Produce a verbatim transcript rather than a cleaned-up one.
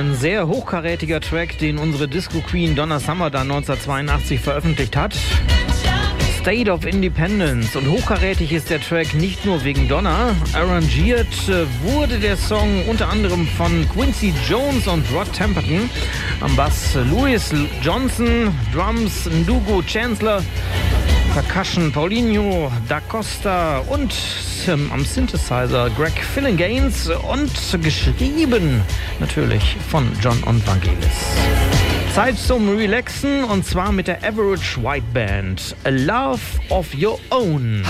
Ein sehr hochkarätiger Track, den unsere Disco Queen Donna Summer dann neunzehnhundertzweiundachtzig veröffentlicht hat. State of Independence. Und hochkarätig ist der Track nicht nur wegen Donna. Arrangiert wurde der Song unter anderem von Quincy Jones und Rod Temperton. Am Bass Louis Johnson, Drums Ndugu Chancellor, Percussion Paulinho da Costa und ähm, am Synthesizer Greg Phillinganes und geschrieben natürlich von John und Vangelis. Zeit zum Relaxen und zwar mit der Average White Band. A Love of Your Own.